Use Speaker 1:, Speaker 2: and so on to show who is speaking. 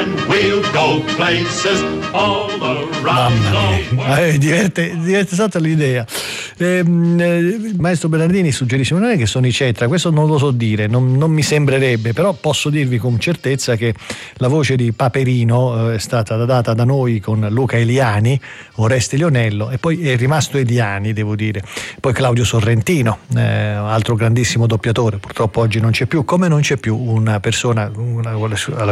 Speaker 1: and we'll go places all around.
Speaker 2: Diverte tanto l'idea. Il maestro Bernardini suggerisce: ma non è che sono i Cetra, questo non lo so dire, non mi sembrerebbe, però posso dirvi con certezza che la voce di Paperino è stata data da noi con Luca Eliani, Oreste Lionello, e poi è rimasto Eliani, devo dire. Poi Claudio Sorrentino, altro grandissimo doppiatore, purtroppo oggi non c'è più, come non c'è più una persona alla